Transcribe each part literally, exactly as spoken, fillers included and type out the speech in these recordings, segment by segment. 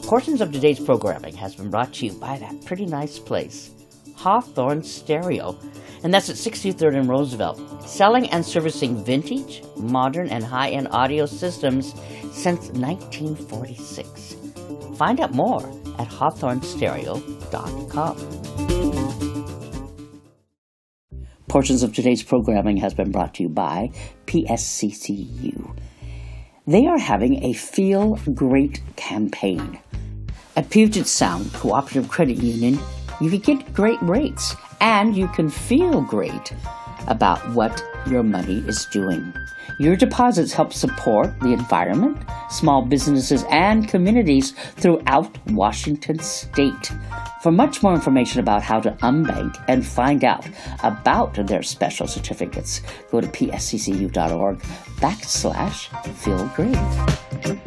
Portions of today's programming has been brought to you by that pretty nice place, Hawthorne Stereo, and that's at sixty-third and Roosevelt, selling and servicing vintage, modern, and high-end audio systems since nineteen forty-six. Find out more at hawthorne stereo dot com. Portions of today's programming has been brought to you by P S C C U. They are having a Feel Great campaign. At Puget Sound Cooperative Credit Union, you can get great rates and you can feel great about what your money is doing. Your deposits help support the environment, small businesses, and communities throughout Washington State. For much more information about how to unbank and find out about their special certificates, go to psccu.org backslash feel great.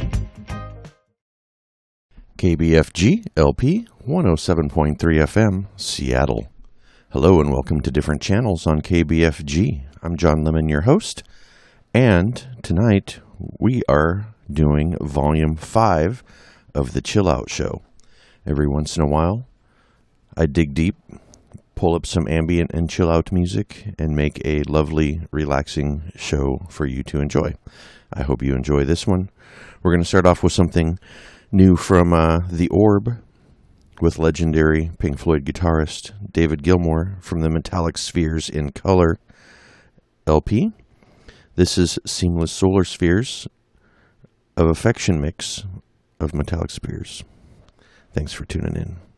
K B F G L P one oh seven point three F M, Seattle. Hello and welcome to different channels on K B F G. I'm John Lemon, your host, and tonight we are doing Volume five of the Chill Out Show. Every once in a while, I dig deep, pull up some ambient and chill out music, and make a lovely, relaxing show for you to enjoy. I hope you enjoy this one. We're going to start off with something new from uh, The Orb with legendary Pink Floyd guitarist David Gilmour from the Metallic Spheres in Color L P. This is Seamless Solar Spheres of Affection mix of Metallic Spheres. Thanks for tuning in.